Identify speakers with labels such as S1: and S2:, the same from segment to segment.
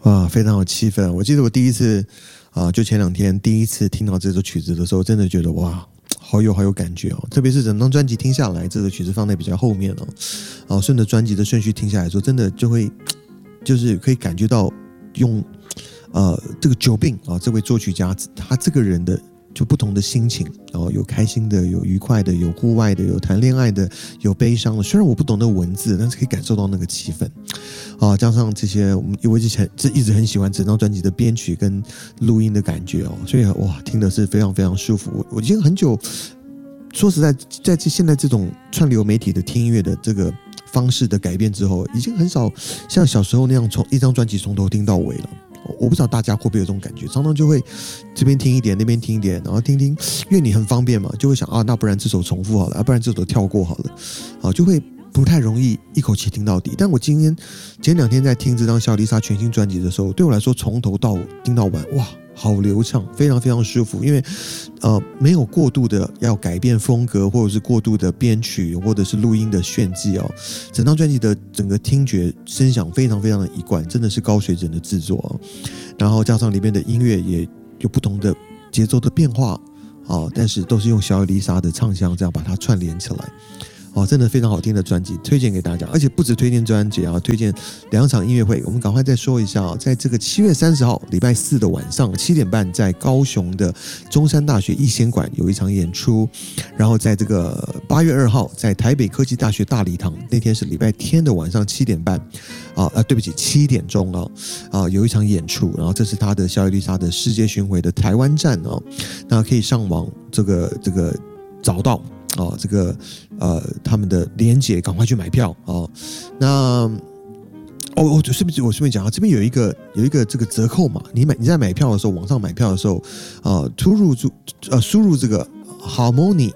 S1: 哇，非常有气氛。我记得我第一次就前2天第一次听到这首曲子的时候，真的觉得哇，好有感觉哦。特别是整张专辑听下来，这首曲子放在比较后面顺着专辑的顺序听下来的时候，真的就是可以感觉到用这个Jobim这位作曲家他这个人的就不同的心情有开心的，有愉快的，有户外的，有谈恋爱的，有悲伤的。虽然我不懂那个文字，但是可以感受到那个气氛加上这些我一直很喜欢整张专辑的编曲跟录音的感觉所以哇，听的是非常非常舒服。我已经很久，说实在，在现在这种串流媒体的听音乐的这个方式的改变之后，已经很少像小时候那样从一张专辑从头听到尾了。我不知道大家会不会有这种感觉，常常就会这边听一点那边听一点，然后听听，因为你很方便嘛，就会想那不然这首重复好了，不然这首跳过好了就会不太容易一口气听到底。但我前2天在听这张小丽莎全新专辑的时候，对我来说从头到听到完，哇，好流畅，非常非常舒服。因为没有过度的要改变风格，或者是过度的编曲，或者是录音的炫技整张专辑的整个听觉声响非常非常的一贯，真的是高水准的制作然后加上里面的音乐也有不同的节奏的变化但是都是用小丽莎的唱腔这样把它串联起来真的非常好听的专辑，推荐给大家。而且不止推荐专辑推荐2场音乐会。我们赶快再说一下在这个7月30号礼拜四的晚上7点半，在高雄的中山大学逸仙馆有一场演出。然后在这个8月2号在台北科技大学大礼堂，那天是礼拜天的晚上7点半对不起7点钟有一场演出。然后这是他的小野丽莎的世界巡回的台湾站那可以上网这个找到这个他们的连结，赶快去买票那我顺便讲这边有一个这个折扣码，你在买票的时候，网上买票的时候输入这个 Harmony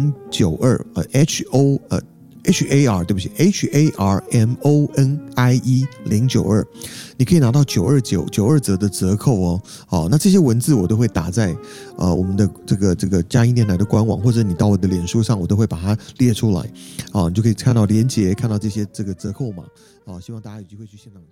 S1: 092HARMONIE 092，你可以拿到929折的折扣那这些文字我都会打在我们的这个佳音电台的官网，或者你到我的脸书上，我都会把它列出来你就可以看到连结，看到这个折扣码希望大家有机会去现场。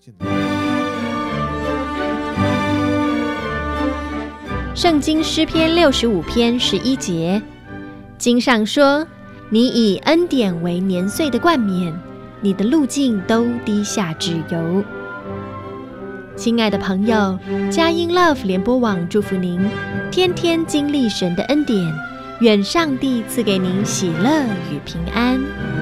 S2: 圣经诗篇65篇11节，经上说，你以恩典为年岁的冠冕，你的路径都滴下脂油。亲爱的朋友，佳音 Love 联播网祝福您天天经历神的恩典，愿上帝赐给您喜乐与平安。